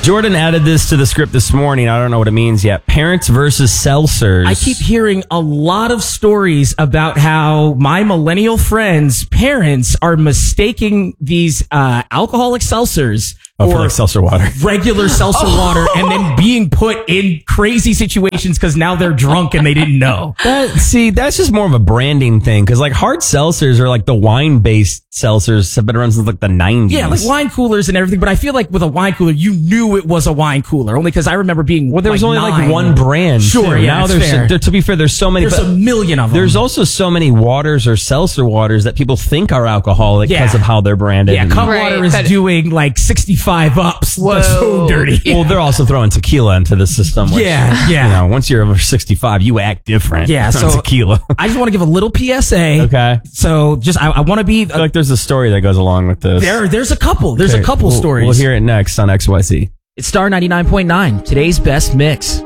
Jordan added this to the script this morning. I don't know what it means yet. Parents versus seltzers. I keep hearing a lot of stories about how my millennial friends' parents are mistaking these alcoholic seltzers for like seltzer water. Regular seltzer water, and then being put in crazy situations because now they're drunk and they didn't know. That's just more of a branding thing, because like hard seltzers are like the wine-based seltzers have been around since like the 90s. Yeah, like wine coolers and everything, but I feel like with a wine cooler, you knew it was a wine cooler, only because I remember being there was only like one brand. Sure, too. yeah, now to be fair, there's so many. There's a million of them. There's also so many waters or seltzer waters that people think are alcoholic because of how they're branded. Yeah, Cutwater is doing like 65 ups. Whoa. That's so dirty. Well, they're also throwing tequila into the system. Which, yeah. You know, once you're over 65, you act different. Yeah, so tequila. I just want to give a little PSA. Okay. So just I want to be. I feel like there's a story that goes along with this. There's a couple. There's a couple stories. We'll hear it next on XYZ. It's Star 99.9, today's best mix.